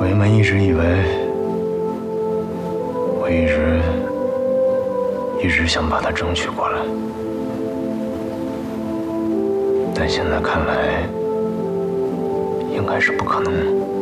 我原本一直以为，我一直想把她争取过来，但现在看来，应该是不可能。